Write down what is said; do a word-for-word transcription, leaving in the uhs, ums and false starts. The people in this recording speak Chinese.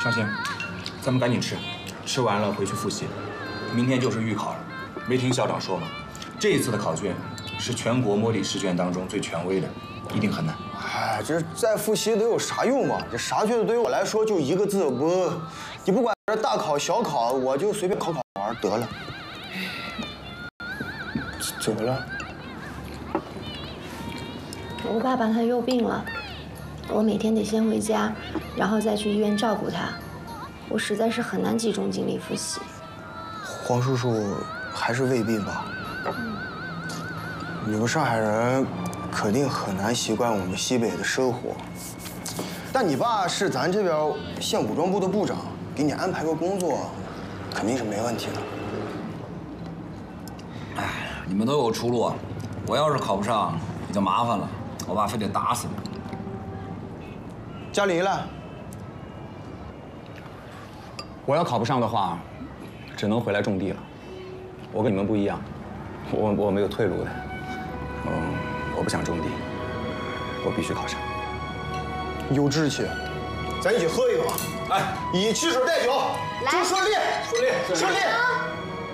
尚兴，咱们赶紧吃，吃完了回去复习。明天就是预考了，没听校长说吗？这一次的考卷是全国模拟试卷当中最权威的，一定很难。 哎，这再复习得有啥用嘛？这啥卷子对于我来说就一个字不。你不管这大考小考，我就随便考考玩得了。怎么了？ 我爸爸他又病了，我每天得先回家，然后再去医院照顾他。我实在是很难集中精力复习。 黄叔叔还是胃病吧？嗯。你们上海人肯定很难习惯我们西北的生活。但你爸是咱这边县武装部的部长，给你安排个工作，肯定是没问题的。 哎，你们都有出路，我要是考不上，也就麻烦了。我爸非得打死我。 嘉离呢？ 我要考不上的话，只能回来种地了。我跟你们不一样，我我没有退路的。嗯，我不想种地，我必须考上。 有志气，咱一起喝一个吧！哎，以汽水代酒，祝顺利， 顺利， 顺利。